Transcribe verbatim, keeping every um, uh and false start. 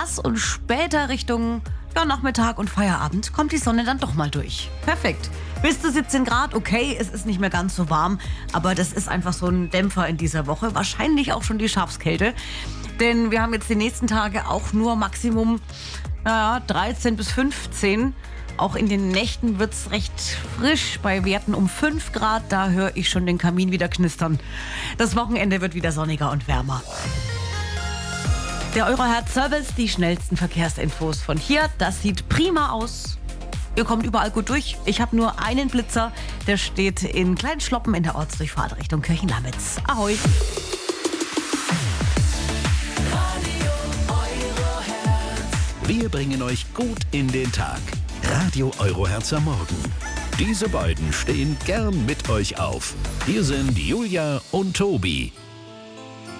das und später Richtung ja, Nachmittag und Feierabend kommt die Sonne dann doch mal durch. Perfekt. Bis zu siebzehn Grad, okay, es ist nicht mehr ganz so warm, aber das ist einfach so ein Dämpfer in dieser Woche. Wahrscheinlich auch schon die Schafskälte, denn wir haben jetzt die nächsten Tage auch nur Maximum naja, dreizehn bis fünfzehn. Auch in den Nächten wird es recht frisch, bei Werten um fünf Grad, da höre ich schon den Kamin wieder knistern. Das Wochenende wird wieder sonniger und wärmer. Der Eurohertz-Service, die schnellsten Verkehrsinfos von hier. Das sieht prima aus. Ihr kommt überall gut durch. Ich habe nur einen Blitzer, der steht in Kleinschloppen in der Ortsdurchfahrt Richtung Kirchenlamitz. Ahoi! Wir bringen euch gut in den Tag. Radio Eurohertz am Morgen. Diese beiden stehen gern mit euch auf. Hier sind Julia und Tobi.